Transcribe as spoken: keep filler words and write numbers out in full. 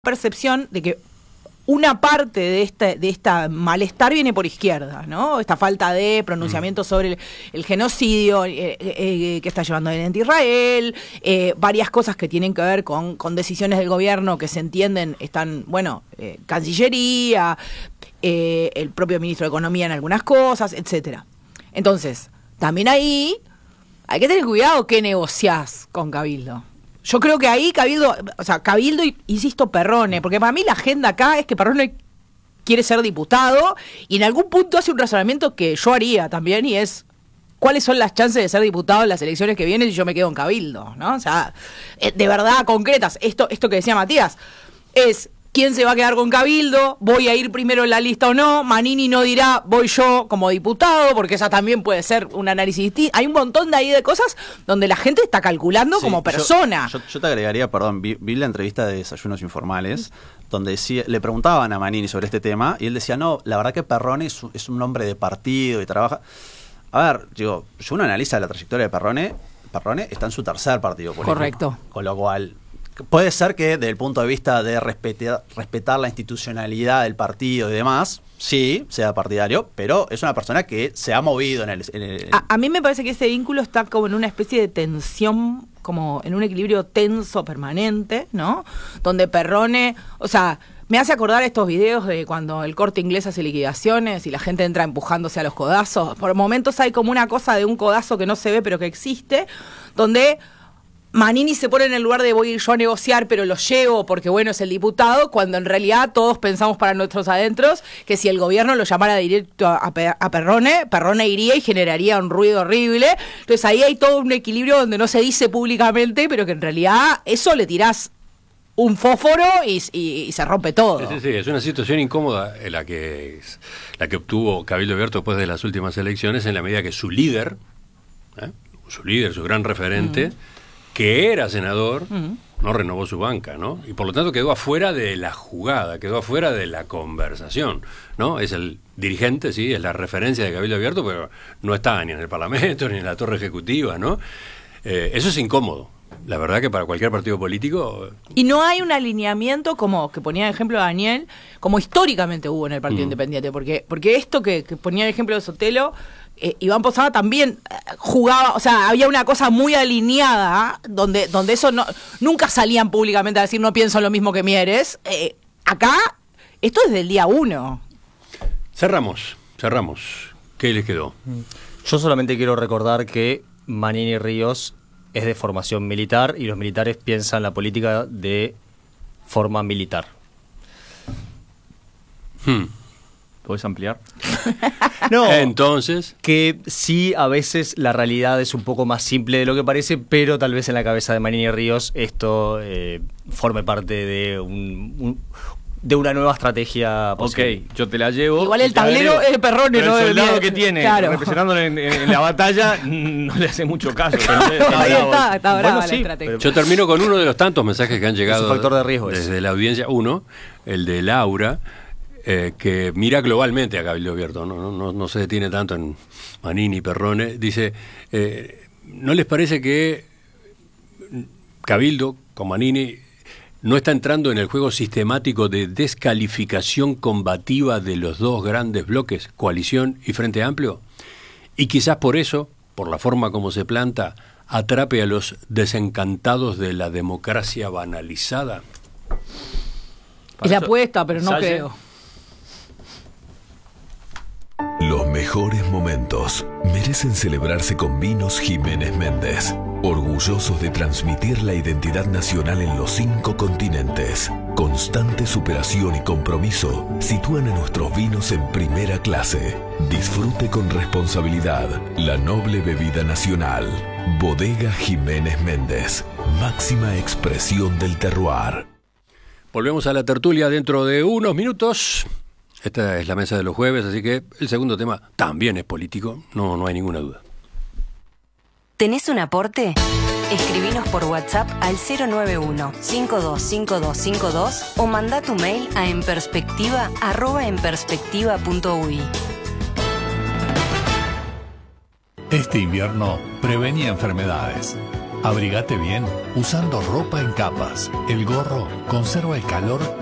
percepción de que una parte de este de esta malestar viene por izquierda, ¿no? Esta falta de pronunciamiento mm. sobre el, el genocidio eh, eh, que está llevando adelante Israel, eh, varias cosas que tienen que ver con, con decisiones del gobierno que se entienden, están, bueno, eh, Cancillería, eh, el propio ministro de Economía en algunas cosas, etcétera. Entonces, también ahí hay que tener cuidado qué negociás con Cabildo. Yo creo que ahí Cabildo, o sea, Cabildo, insisto, Perrone, porque para mí la agenda acá es que Perrone quiere ser diputado y en algún punto hace un razonamiento que yo haría también y es, ¿cuáles son las chances de ser diputado en las elecciones que vienen si yo me quedo en Cabildo? ¿No? O sea, de verdad concretas, esto, esto que decía Matías, es quién se va a quedar con Cabildo, voy a ir primero en la lista o no, Manini no dirá voy yo como diputado, porque esa también puede ser un análisis distinto. Hay un montón de ahí de cosas donde la gente está calculando sí, como persona. Yo, yo, yo te agregaría, perdón, vi, vi la entrevista de Desayunos Informales, donde decía, le preguntaban a Manini sobre este tema, y él decía, no, la verdad que Perrone es, es un hombre de partido y trabaja... A ver, digo, si uno analiza la trayectoria de Perrone, Perrone está en su tercer partido político. Correcto. Con lo cual... Puede ser que desde el punto de vista de respetar, respetar la institucionalidad del partido y demás, sí, sea partidario, pero es una persona que se ha movido en el... En el... A, a mí me parece que ese vínculo está como en una especie de tensión, como en un equilibrio tenso permanente, ¿no? Donde Perrone, o sea, me hace acordar estos videos de cuando el Corte Inglés hace liquidaciones y la gente entra empujándose a los codazos. Por momentos hay como una cosa de un codazo que no se ve pero que existe, donde... Manini se pone en el lugar de voy a ir yo a negociar, pero lo llevo porque, bueno, es el diputado, cuando en realidad todos pensamos para nuestros adentros que si el gobierno lo llamara directo a, a Perrone, Perrone iría y generaría un ruido horrible. Entonces ahí hay todo un equilibrio donde no se dice públicamente, pero que en realidad eso le tirás un fósforo y, y, y se rompe todo. Sí, sí, sí, es una situación incómoda en la que, la que obtuvo Cabildo Abierto después de las últimas elecciones, en la medida que su líder, ¿eh? su líder, su gran referente... Mm. que era senador, uh-huh. no renovó su banca, ¿no? Y por lo tanto quedó afuera de la jugada, quedó afuera de la conversación, ¿no? Es el dirigente, sí, es la referencia de Cabildo Abierto, pero no está ni en el Parlamento, ni en la torre ejecutiva, ¿no? Eh, eso es incómodo. La verdad que para cualquier partido político... Y no hay un alineamiento, como que ponía el ejemplo de Daniel, como históricamente hubo en el Partido mm. Independiente, porque porque esto que, que ponía el ejemplo de Sotelo, eh, Iván Posada también eh, jugaba, o sea, había una cosa muy alineada, ¿eh? donde donde eso no nunca salían públicamente a decir no pienso lo mismo que Mieres. Eh, acá, esto es del día uno. Cerramos, cerramos. ¿Qué les quedó? Yo solamente quiero recordar que Manini Ríos es de formación militar y los militares piensan la política de forma militar. Hmm. ¿Podés ampliar? No, entonces... Que sí, a veces la realidad es un poco más simple de lo que parece, pero tal vez en la cabeza de Manini Ríos esto eh, forme parte de un... un de una nueva estrategia posible. Ok, yo te la llevo. Igual el tablero es de Perrone, pero ¿no? el soldado de... que tiene, claro. representándolo en, en, en la batalla, no le hace mucho caso. Ahí está, está brava bueno, la sí, estrategia. Yo termino con uno de los tantos mensajes que han llegado es un factor de riesgo desde ese. la audiencia. Uno, el de Laura, eh, que mira globalmente a Cabildo Abierto, no, no, no, no se detiene tanto en Manini y Perrone. Dice, eh, ¿no les parece que Cabildo, con Manini, no está entrando en el juego sistemático de descalificación combativa de los dos grandes bloques, Coalición y Frente Amplio? Y quizás por eso, por la forma como se planta, atrape a los desencantados de la democracia banalizada. Es la apuesta, pero no Salle. creo. Los mejores momentos merecen celebrarse con Vinos Jiménez Méndez, orgullosos de transmitir la identidad nacional en los cinco continentes. Constante superación y compromiso sitúan a nuestros vinos en primera clase. Disfrute con responsabilidad la noble bebida nacional. Bodega Jiménez Méndez, máxima expresión del terroir. Volvemos a la tertulia dentro de unos minutos. Esta es la mesa de los jueves, así que el segundo tema también es político, no, no hay ninguna duda. ¿Tenés un aporte? Escribinos por WhatsApp al cero nueve uno, cinco dos cinco dos cinco dos o mandá tu mail a enperspectiva arroba enperspectiva punto u i. Este invierno prevenía enfermedades. Abrigate bien usando ropa en capas. El gorro conserva el calor